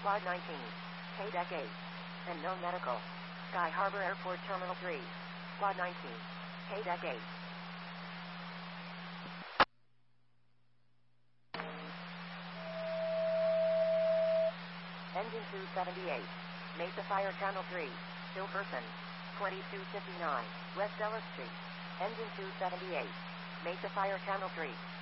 Quad 19. KDEC 8. And no medical. Sky Harbor Airport Terminal 3. Quad 19. KDEC 8. Engine 278. Mesa Fire Channel 3. Silverson. 2259. West Ella Street. Engine 278. Mesa Fire Channel 3.